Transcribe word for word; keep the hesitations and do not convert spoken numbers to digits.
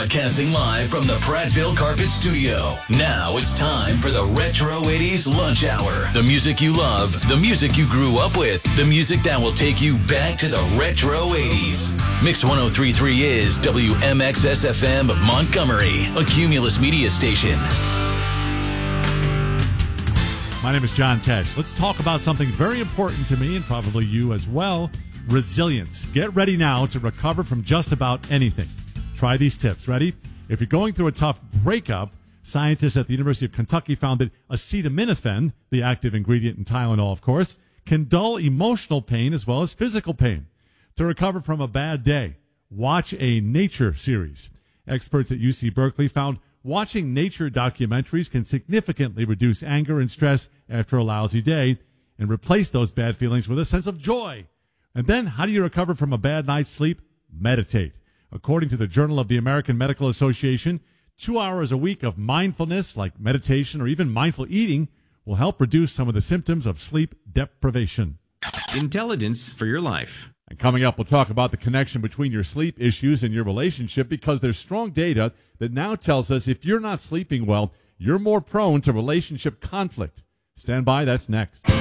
Broadcasting live from the Prattville Carpet Studio. Now it's time for the Retro eighties Lunch Hour. The music you love, the music you grew up with, the music that will take you back to the Retro eighties. Mix one oh three point three is W M X S F M of Montgomery, a Cumulus media station. My name is John Tesh. Let's talk about something very important to me and probably you as well, resilience. Get ready now to recover from just about anything. Try these tips. Ready? If you're going through a tough breakup, scientists at the University of Kentucky found that acetaminophen, the active ingredient in Tylenol, of course, can dull emotional pain as well as physical pain. To recover from a bad day, watch a nature series. Experts at U C Berkeley found watching nature documentaries can significantly reduce anger and stress after a lousy day and replace those bad feelings with a sense of joy. And then, how do you recover from a bad night's sleep? Meditate. According to the Journal of the American Medical Association, two hours a week of mindfulness, like meditation or even mindful eating, will help reduce some of the symptoms of sleep deprivation. Intelligence for your life. And coming up, we'll talk about the connection between your sleep issues and your relationship, because there's strong data that now tells us if you're not sleeping well, you're more prone to relationship conflict. Stand by, that's next.